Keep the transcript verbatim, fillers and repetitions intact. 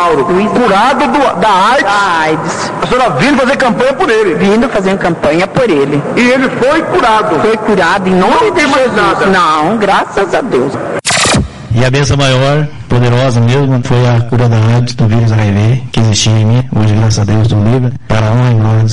Mauro, Luiz curado do, da AIDS. Da AIDS. A senhora vindo fazer campanha por ele. Vindo fazer campanha por ele. E ele foi curado. Foi curado em nome Não de tem mais Jesus. nada. Não, graças a Deus. E a bênção maior, poderosa mesmo, foi a cura da AIDS, do vírus H I V, que existia em mim. Hoje, graças a Deus, estou livre, para a honra e glória do